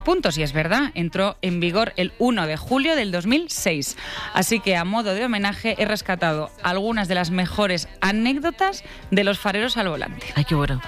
puntos, y es verdad, entró en vigor el 1 de julio del 2006. Así que a modo de homenaje he rescatado algunas de las mejores anécdotas de los fareros al volante. Ay, qué bueno.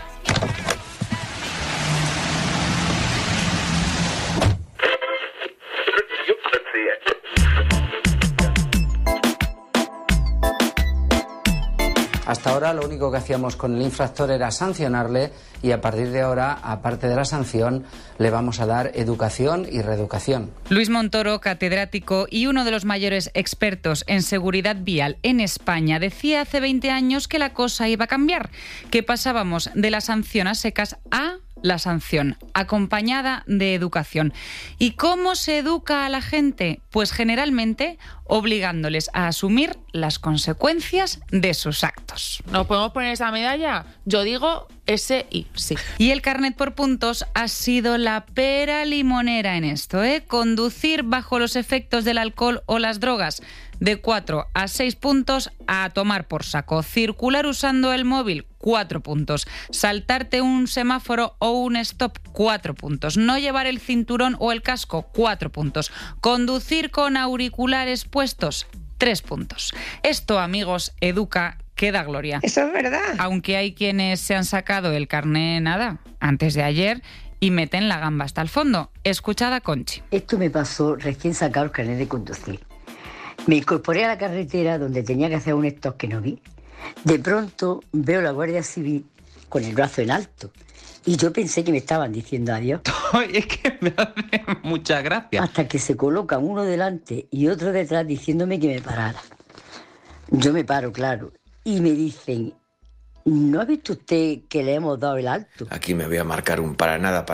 Hasta ahora lo único que hacíamos con el infractor era sancionarle y a partir de ahora, aparte de la sanción, le vamos a dar educación y reeducación. Luis Montoro, catedrático y uno de los mayores expertos en seguridad vial en España, decía hace 20 años que la cosa iba a cambiar, que pasábamos de la sanción a secas a la sanción, acompañada de educación. ¿Y cómo se educa a la gente? Pues generalmente obligándoles a asumir las consecuencias de sus actos. ¿Nos podemos poner esa medalla? Yo digo SI, sí. Y el carnet por puntos ha sido la pera limonera en esto, ¿eh? Conducir bajo los efectos del alcohol o las drogas, de 4 a 6 puntos a tomar por saco. Circular usando el móvil, 4 puntos. Saltarte un semáforo o un stop, 4 puntos. No llevar el cinturón o el casco, 4 puntos. Conducir con auriculares puestos, 3 puntos. Esto, amigos, educa, que da gloria. Eso es verdad. Aunque hay quienes se han sacado el carné, antes de ayer y meten la gamba hasta el fondo. Escuchad a Conchi. Esto me pasó recién sacado el carnet de conducir. Me incorporé a la carretera donde tenía que hacer un stop que no vi. De pronto veo la Guardia Civil con el brazo en alto. Y yo pensé que me estaban diciendo adiós. Es que me hace mucha gracia. Hasta que se colocan uno delante y otro detrás diciéndome que me parara. Yo me paro, claro. Y me dicen, ¿no ha visto usted que le hemos dado el alto? Aquí me voy a marcar un para nada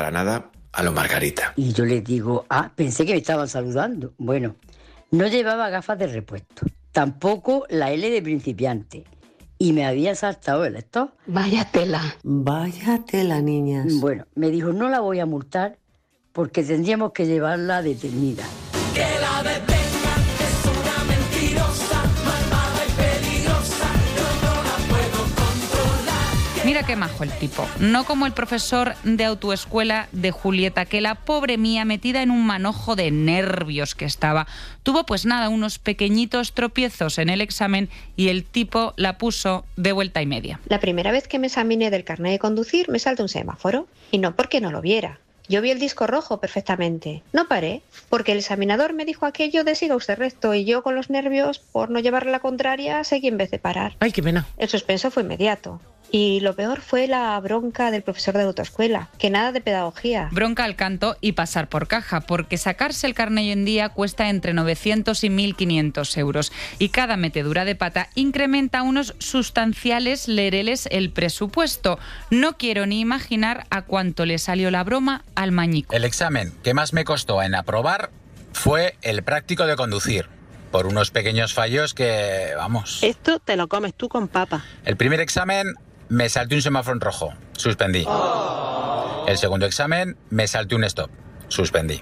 a lo Margarita. Y yo les digo, pensé que me estaban saludando. Bueno, no llevaba gafas de repuesto. Tampoco la L de principiante. Y me había saltado el stop. Vaya tela. Vaya tela, niñas. Bueno, me dijo, no la voy a multar porque tendríamos que llevarla detenida. Que la detengan, es una mentirosa, malvada y peligrosa, yo no la puedo controlar. Mira qué majo el tipo. No como el profesor de autoescuela de Julieta, que la pobre mía, metida en un manojo de nervios que estaba, tuvo unos pequeñitos tropiezos en el examen y el tipo la puso de vuelta y media. La primera vez que me examiné del carnet de conducir me saltó un semáforo. Y no porque no lo viera. Yo vi el disco rojo perfectamente. No paré, porque el examinador me dijo aquello de siga usted recto y yo con los nervios, por no llevarle la contraria, seguí en vez de parar. Ay, qué pena. El suspenso fue inmediato. Y lo peor fue la bronca del profesor de autoescuela, que nada de pedagogía. Bronca al canto y pasar por caja, porque sacarse el carné hoy en día cuesta entre 900 y 1.500 euros. Y cada metedura de pata incrementa unos sustanciales lereles el presupuesto. No quiero ni imaginar a cuánto le salió la broma al mañico. El examen que más me costó en aprobar fue el práctico de conducir. Por unos pequeños fallos que, vamos... Esto te lo comes tú con papa. El primer examen me salté un semáforo en rojo, suspendí. El segundo examen me salté un stop, suspendí.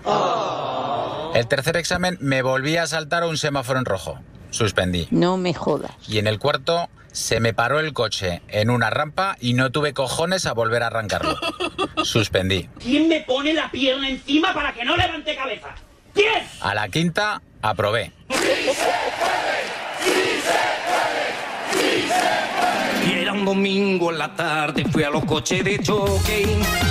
El tercer examen me volví a saltar un semáforo en rojo, suspendí. No me jodas. Y en el cuarto se me paró el coche en una rampa y no tuve cojones a volver a arrancarlo, suspendí. ¿Quién me pone la pierna encima para que no levante cabeza? ¿Quién? A la quinta aprobé. Y era un domingo en la tarde, fui a los coches de choque.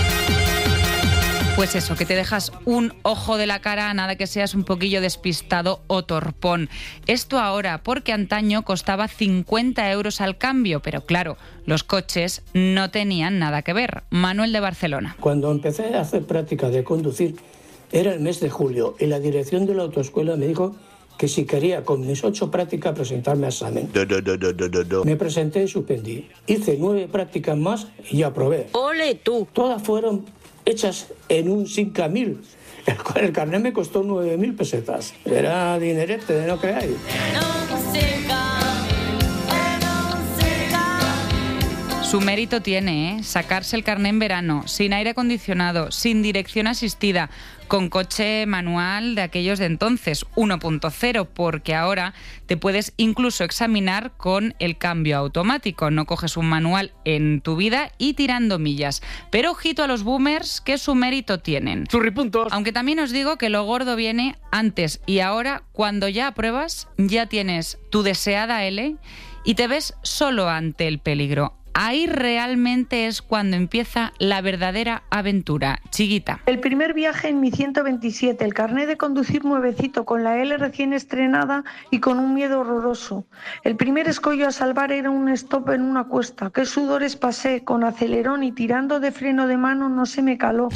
Pues eso, que te dejas un ojo de la cara, nada que seas un poquillo despistado o torpón. Esto ahora, porque antaño costaba 50 euros al cambio, pero claro, los coches no tenían nada que ver. Manuel de Barcelona. Cuando empecé a hacer práctica de conducir, era el mes de julio, y la dirección de la autoescuela me dijo que si quería con mis 8 prácticas presentarme a examen. No. Me presenté y suspendí. Hice 9 prácticas más y aprobé. ¡Ole tú! Todas fueron hechas en un 5.000. El carnet me costó 9.000 pesetas. Era dinerete, no creáis. Su mérito tiene, sacarse el carné en verano, sin aire acondicionado, sin dirección asistida, con coche manual de aquellos de entonces, 1.0, porque ahora te puedes incluso examinar con el cambio automático. No coges un manual en tu vida y tirando millas. Pero ojito a los boomers, que su mérito tienen. Churripuntos. Aunque también os digo que lo gordo viene antes y ahora, cuando ya apruebas, ya tienes tu deseada L y te ves solo ante el peligro. Ahí realmente es cuando empieza la verdadera aventura. Chiguita. El primer viaje en mi 127, el carné de conducir nuevecito, con la L recién estrenada y con un miedo horroroso. El primer escollo a salvar era un stop en una cuesta. Qué sudores pasé, con acelerón y tirando de freno de mano no se me caló.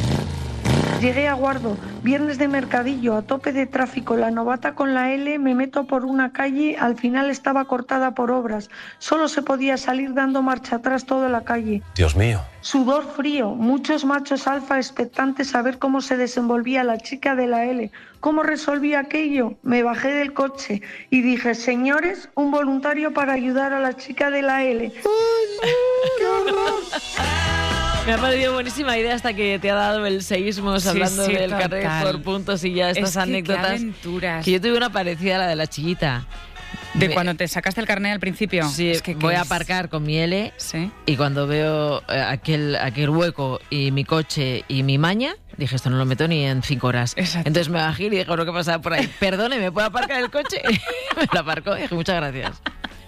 Llegué a Guardo, viernes de mercadillo, a tope de tráfico, la novata con la L, me meto por una calle, al final estaba cortada por obras, solo se podía salir dando marcha atrás toda la calle. Dios mío. Sudor frío, muchos machos alfa expectantes a ver cómo se desenvolvía la chica de la L. ¿Cómo resolvía aquello? Me bajé del coche y dije, señores, un voluntario para ayudar a la chica de la L. ¡Ay, qué horror! Me ha parecido buenísima idea hasta que te ha dado el seísmos hablando del carnet por puntos y ya estas anécdotas. Qué aventuras. Que yo tuve una parecida a la de la chiquita. ¿De cuando te sacaste el carnet al principio? Sí, es que voy a aparcar con mi L, ¿sí? Y cuando veo aquel hueco y mi coche y mi maña, dije, esto no lo meto ni en 5 horas. Exacto. Entonces me bajé y dije, ¿qué pasaba por ahí? Perdone, ¿me puedo aparcar el coche? Me lo aparcó y dije, muchas gracias.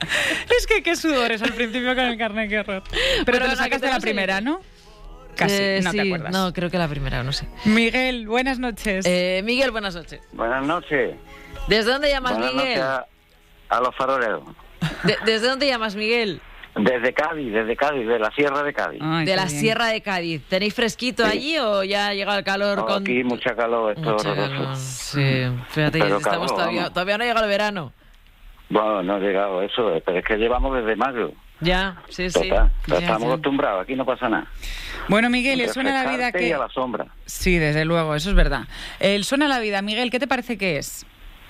Es que qué sudores al principio con el carnet, qué horror. Pero te lo sacaste la primera, ¿no? Casi, no sí, te acuerdas. No, creo que la primera, no sé. Miguel, buenas noches. Miguel, buenas noches. Buenas noches. ¿Desde dónde llamas, Buenas Miguel? noches a los faroleros. ¿Desde dónde llamas, Miguel? Desde Cádiz, de la Sierra de Cádiz. Ay, de la Sierra de Cádiz. ¿Tenéis fresquito allí o ya ha llegado el calor? No, aquí mucha calor, esto es horroroso. Sí, fíjate, Pero estamos calor, todavía no ha llegado el verano. Bueno, no ha llegado eso, pero es que llevamos desde mayo. Ya, sí. Total, Ya, estamos acostumbrados, aquí no pasa nada. Bueno, Miguel, el suena la vida Refrescarte que... y a la sombra. Sí, desde luego, eso es verdad. El suena la vida, Miguel, ¿qué te parece que es?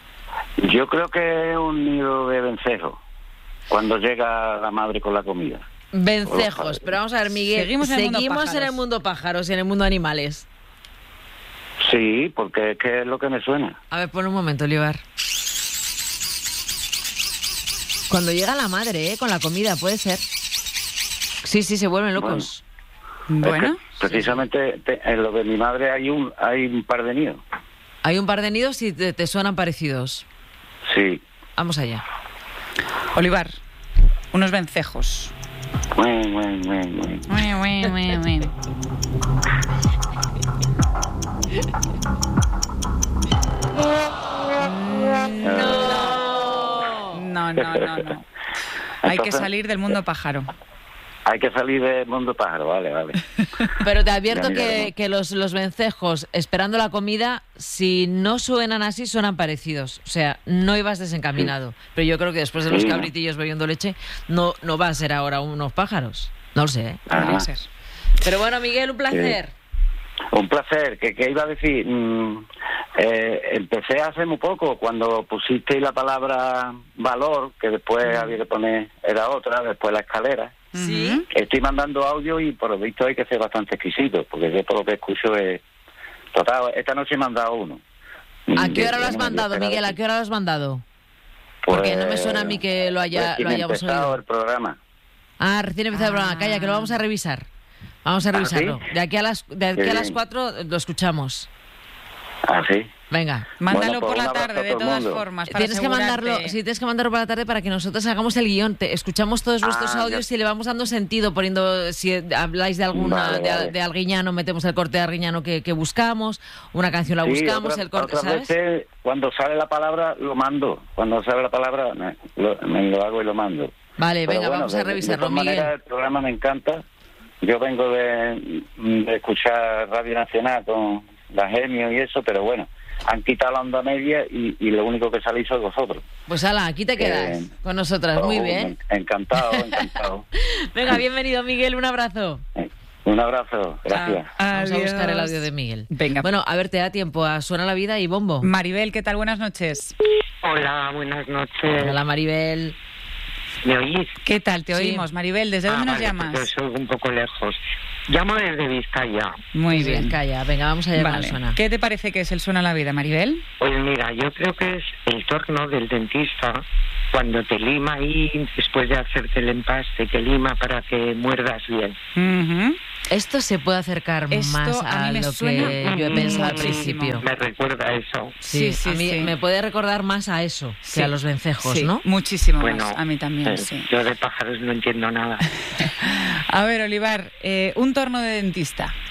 Yo creo que es un nido de vencejos, cuando llega la madre con la comida. Vencejos, pero vamos a ver, Miguel, Seguimos en el mundo pájaros y en el mundo animales. Sí, porque es que es lo que me suena. A ver, pon un momento, Olivar. Cuando llega la madre, con la comida, puede ser. Sí, se vuelven locos. Bueno. Precisamente en lo de mi madre hay un par de nidos. Hay un par de nidos y te suenan parecidos. Sí. Vamos allá. Olivar, unos vencejos. No. Hay que salir del mundo pájaro. Hay que salir del mundo pájaro, vale. Pero te advierto que los vencejos, esperando la comida, si no suenan así, suenan parecidos. O sea, no ibas desencaminado. Sí. Pero yo creo que después de los cabritillos bebiendo leche, no va a ser ahora unos pájaros. No lo sé, ¿eh? Podría ser. Pero bueno, Miguel, un placer. Un placer. ¿Qué iba a decir? Empecé hace muy poco, cuando pusiste la palabra valor, que después había que poner, era otra, después la escalera. ¿Sí? Estoy mandando audio y por lo visto hay que ser bastante exquisito, porque yo por lo que escucho es... Total, esta noche he mandado uno. ¿A qué hora lo has mandado, Miguel? ¿A qué hora lo has mandado? Porque no me suena a mí que lo hayamos empezado el programa. Ah, recién empezado el programa. Calla, que lo vamos a revisar. Vamos a revisarlo. ¿Sí? De aquí a las 4 lo escuchamos. ¿Ah, sí? Venga. Mándalo por la tarde, de todas formas. Tienes que mandarlo por la tarde para que nosotros hagamos el guión. Escuchamos todos vuestros audios y le vamos dando sentido, poniendo, si habláis de alguna, de Arguiñano, metemos el corte de Arguiñano que buscamos, una canción la buscamos, el corte, ¿sabes? Veces, cuando sale la palabra, lo mando. Cuando sale la palabra, me lo hago y lo mando. Vale, pero venga, bueno, vamos a revisarlo, Miguel. De todas maneras, el programa me encanta. Yo vengo de escuchar Radio Nacional con la Genio y eso, pero bueno, han quitado la onda media y lo único que salís sois vosotros. Pues ala, aquí te quedas con nosotras, muy bien. Encantado. Venga, bienvenido, Miguel, un abrazo. Un abrazo, gracias. Vamos a buscar el audio de Miguel. Venga. Bueno, a ver, te da tiempo a Suena la Vida y Bombo. Maribel, ¿qué tal? Buenas noches. Hola, buenas noches. Hola, Maribel. ¿Me oís? ¿Qué tal? Te oímos, Maribel. ¿Desde dónde nos vale, llamas? Porque soy un poco lejos. Llamo desde Vizcaya. Muy Desde bien. Vizcaya. Venga, vamos a llamar Vale. al Suena. ¿Qué te parece que es el Suena a la Vida, Maribel? Pues mira, yo creo que es el torno del dentista cuando te lima ahí, después de hacerte el empaste, te lima para que muerdas bien. Ujú. Esto se puede acercar Esto más a a mí me lo suena que yo he pensado al muchísimo. principio. Me recuerda a eso. Sí, Sí, a mí sí. me puede recordar más a eso Sí. que a los vencejos, Sí, ¿no? muchísimo Bueno, más. A mí también, sí. Yo de pájaros no entiendo nada. A ver, Olivar, un torno de dentista.